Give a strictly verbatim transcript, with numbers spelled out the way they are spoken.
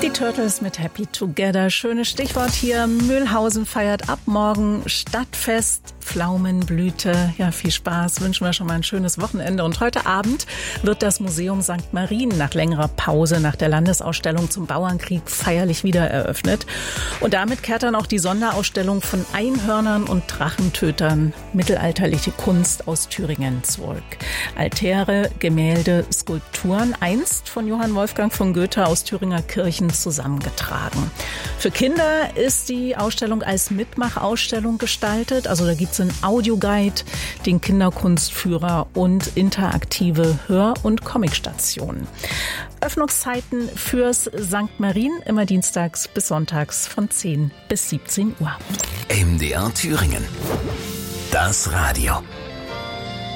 Die Turtles mit Happy Together. Schönes Stichwort hier. Mühlhausen feiert ab morgen Stadtfest, Pflaumenblüte. Ja, viel Spaß. Wünschen wir schon mal ein schönes Wochenende. Und heute Abend wird das Museum Sankt Marien nach längerer Pause nach der Landesausstellung zum Bauernkrieg feierlich wieder eröffnet. Und damit kehrt dann auch die Sonderausstellung von Einhörnern und Drachentötern, mittelalterliche Kunst aus Thüringen, zurück. Altäre, Gemälde, Skulpturen, einst von Johann Wolfgang von Goethe aus Thüringer Kirchen zusammengetragen. Für Kinder ist die Ausstellung als Mitmachausstellung gestaltet. Also da gibt es einen Audioguide, den Kinderkunstführer und interaktive Hör- und Comicstationen. Öffnungszeiten fürs Sankt Marien immer dienstags bis sonntags von zehn bis siebzehn Uhr. M D R Thüringen. Das Radio.